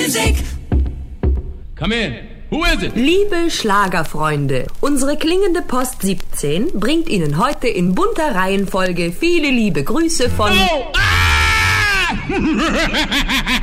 music. Come in. Who is it? Liebe Schlagerfreunde, unsere klingende Post 17 bringt Ihnen heute in bunter Reihenfolge viele liebe Grüße von... Oh! Ah!